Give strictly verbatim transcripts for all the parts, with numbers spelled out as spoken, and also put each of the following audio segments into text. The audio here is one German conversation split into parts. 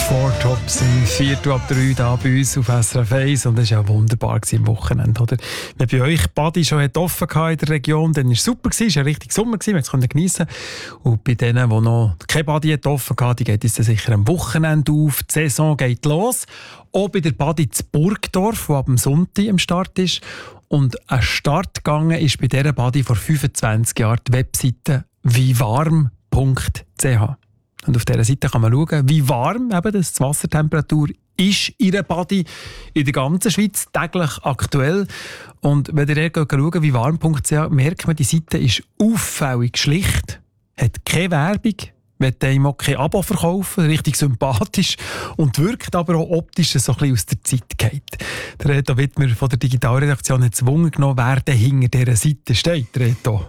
Four Tops im Viertel ab drei da bei uns auf S R F eins und das war ja wunderbar am Wochenende, oder? Wenn bei euch Badi schon offen hatte in der Region, dann war es super, es war ja richtig Sommer, man konnte es geniessen. Und bei denen, die noch kein Badi offen hatten, die geht es dann sicher am Wochenende auf, die Saison geht los. Auch bei der Badi zu Burgdorf, die ab dem Sonntag am Start ist. Und ein Start gegangen ist bei dieser Badi vor fünfundzwanzig Jahren die Webseite wie warm punkt c h. Und auf dieser Seite kann man schauen, wie warm eben das die Wassertemperatur ist in einer Badi in der ganzen Schweiz, täglich aktuell. Und wenn ihr schaut, wie warm punkt c h, merkt man, die Seite ist auffällig schlicht, hat keine Werbung, will einem auch kein Abo verkaufen, richtig sympathisch und wirkt aber auch optisch so ein bisschen aus der Zeit geht. Der Reto Wittmer von der Digitalredaktion hat gezwungen genommen, wer denn hinter dieser Seite steht, Reto.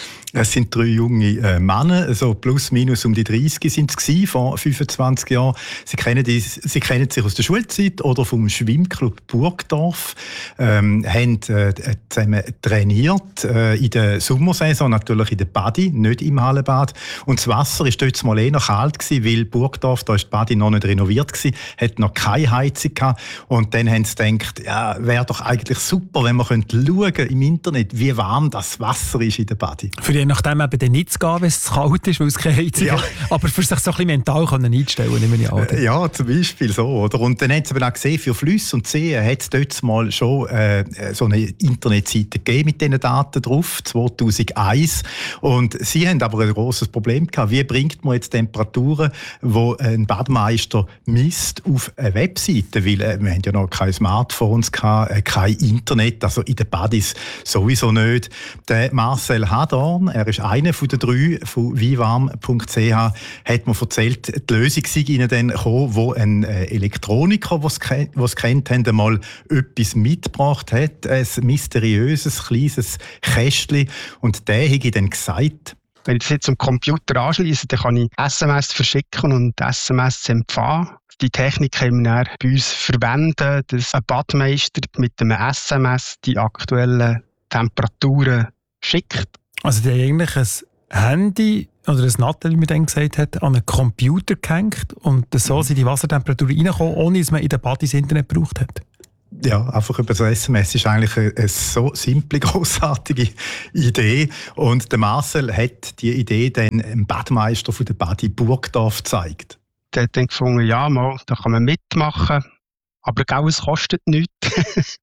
Es sind drei junge äh, Männer, also plus minus um die dreißig sind es vor fünfundzwanzig Jahren. Sie kennen, die, sie kennen sich aus der Schulzeit oder vom Schwimmclub Burgdorf, ähm, haben äh, zusammen trainiert äh, in der Sommersaison, natürlich in der Badi, nicht im Hallenbad. Und das Wasser war dort mal eher kalt gewesen, weil Burgdorf, da ist die Badi noch nicht renoviert gewesen, hat noch keine Heizung gehabt. Und dann haben sie gedacht, ja, wäre doch eigentlich super, wenn man schauen im Internet, wie warm das Wasser ist in der Badi. Für je nachdem eben dann nicht zu gehen, wenn es zu kalt ist, weil es keine Heizung ja. hat. Aber für sich so ein bisschen mental können einstellen können. Ja, zum Beispiel so. Oder? Und dann haben sie auch gesehen, für Flüsse und Seen hat es dort mal schon äh, so eine Internetseite gegeben mit diesen Daten drauf, zweitausendeins. Und sie haben aber ein grosses Problem gehabt. Wie bringt man jetzt Temperaturen, die ein Badmeister misst, auf eine Webseite? Weil äh, wir haben ja noch keine Smartphones gehabt, äh, kein Internet, also in den Badis sowieso nicht. Der Marcel Hadorn, er ist einer von den drei von wie warm punkt c h, hat mir erzählt, die Lösung sei ihnen dann gekommen, wo ein Elektroniker, der es kennt haben, einmal etwas mitgebracht hat, ein mysteriöses, kleines Kästchen. Und der hat dann gesagt, wenn ich das jetzt am Computer anschliesse, dann kann ich S M S verschicken und S M S empfangen. Die Technik können wir dann bei uns verwenden, dass ein Badmeister mit einem S M S die aktuellen Temperaturen schickt. Also die haben eigentlich ein Handy oder ein Nattel, wie man dann gesagt hat, an einen Computer gehängt und so sind die Wassertemperaturen reingekommen, ohne dass man in der Badi das Internet gebraucht hat. Ja, einfach über das S M S ist eigentlich eine, eine so simple, grossartige Idee. Und der Marcel hat die Idee dann dem Badmeister von der Badi Burgdorf gezeigt. Der hat dann gefunden, ja, mal, da kann man mitmachen, aber gell, es kostet nichts.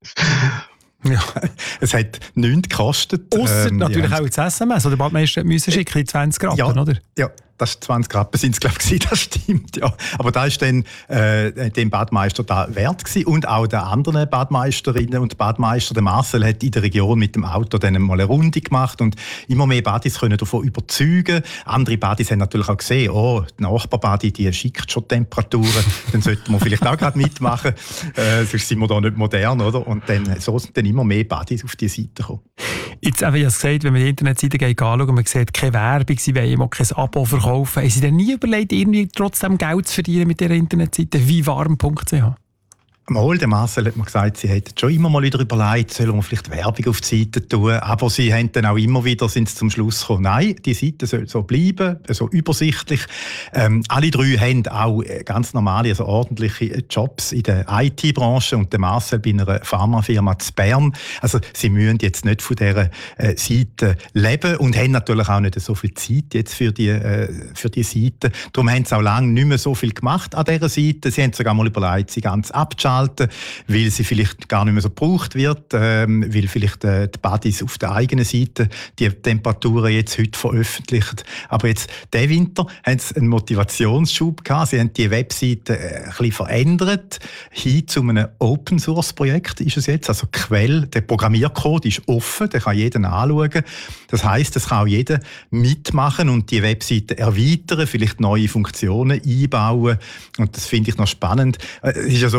Ja, es hat nichts gekostet. Ausser ähm, natürlich ja. auch das S M S, oder der Badmeister musste schicken, zwanzig Grad, ja, oder? Ja, das ist zwanzig Grad sind es, glaube ich, das stimmt. Ja. Aber da ist dann äh, dem Badmeister da wert gewesen und auch der anderen Badmeisterinnen und Badmeister. Der Marcel hat in der Region mit dem Auto dann mal eine Runde gemacht und immer mehr Badis können davon überzeugen. Andere Badis haben natürlich auch gesehen, oh, die Nachbarbadi, die schickt schon Temperaturen, dann sollten wir vielleicht auch gerade mitmachen, äh, sonst sind wir da nicht modern, oder? Und dann, so sind dann immer mehr Badis auf die Seite gekommen. Jetzt habe ich ja gesagt, wenn man die Internetseite anschaut und man sieht keine Werbung, sie wollen auch kein Abo verkaufen, haben Sie denn nie überlegt, irgendwie trotzdem Geld zu verdienen mit dieser Internetseite wie warm punkt c h? Mal, der Marcel hat mir gesagt, sie hätten schon immer mal wieder überlegt, sollen wir vielleicht Werbung auf die Seite tun, aber sie haben dann auch immer wieder sind sie zum Schluss gekommen, nein, die Seite soll so bleiben, so übersichtlich. Ähm, alle drei haben auch ganz normale, also ordentliche Jobs in der I T-Branche und der Marcel bei einer Pharmafirma in Bern. Also sie müssen jetzt nicht von dieser äh, Seite leben und haben natürlich auch nicht so viel Zeit jetzt für die, äh, für die Seite. Darum haben sie auch lange nicht mehr so viel gemacht an dieser Seite. Sie haben sogar mal überlegt, sie ganz abzuschalten, weil sie vielleicht gar nicht mehr so gebraucht wird, ähm, weil vielleicht äh, die Badis auf der eigenen Seite die Temperaturen jetzt heute veröffentlichen. Aber jetzt, diesen Winter, haben sie einen Motivationsschub gehabt. Sie haben die Webseite äh, ein bisschen verändert, hin zu einem Open-Source-Projekt ist es jetzt. Also die Quelle, der Programmiercode ist offen, den kann jeder anschauen. Das heisst, es kann auch jeder mitmachen und die Webseite erweitern, vielleicht neue Funktionen einbauen. Und das finde ich noch spannend. Es ist ja sowieso ein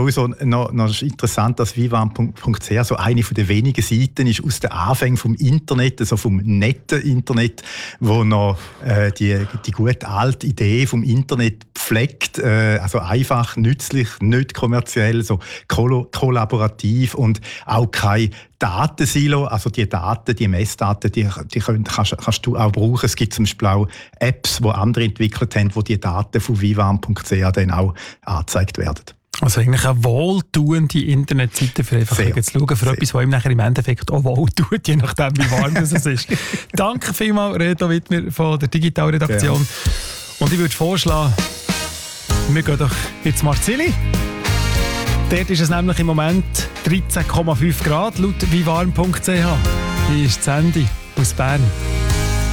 noch, noch interessant, dass vivan punkt c h so eine von der wenigen Seiten ist aus den Anfängen vom Internet, also vom netten Internet, wo noch äh, die, die gute alte Idee vom Internet pflegt, äh, also einfach, nützlich, nicht kommerziell, so kol- kollaborativ und auch kein Datensilo, also die Daten, die Messdaten, die, die können, kannst, kannst du auch brauchen. Es gibt zum Beispiel auch Apps, die andere entwickelt haben, wo die Daten von vivan punkt c h dann auch angezeigt werden. Also eigentlich eine wohltuende Internetseite, für einfach Sehr, zu schauen, für sehr. etwas, was ihm nachher im Endeffekt auch wohltut, je nachdem, wie warm es ist. Danke vielmals, Reto Wittmer von der Digitalredaktion. Ja. Und ich würde vorschlagen, wir gehen doch jetzt Marzili. Dort ist es nämlich im Moment dreizehn Komma fünf Grad laut vivan punkt c h. Hier ist das Handy aus Bern.